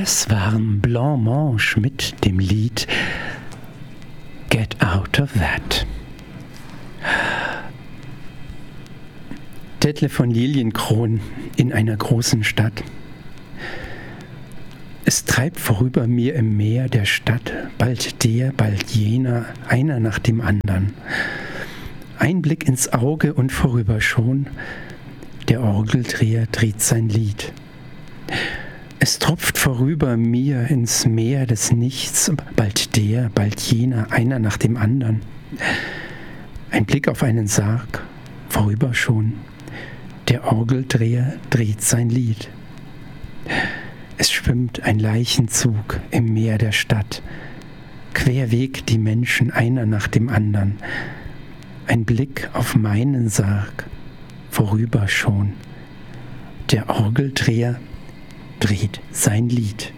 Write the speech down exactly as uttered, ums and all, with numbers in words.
Das waren Blancmange mit dem Lied Get Out of That. Detlef von Lilienkron in einer großen Stadt. Es treibt vorüber mir im Meer der Stadt, bald der, bald jener, einer nach dem andern. Ein Blick ins Auge und vorüber schon, der Orgeldreher dreht sein Lied. Es tropft vorüber mir ins Meer des Nichts, bald der, bald jener, einer nach dem andern. Ein Blick auf einen Sarg, vorüber schon, der Orgeldreher dreht sein Lied. Es schwimmt ein Leichenzug im Meer der Stadt, querweg die Menschen einer nach dem andern. Ein Blick auf meinen Sarg, vorüber schon, der Orgeldreher dreht sein Lied.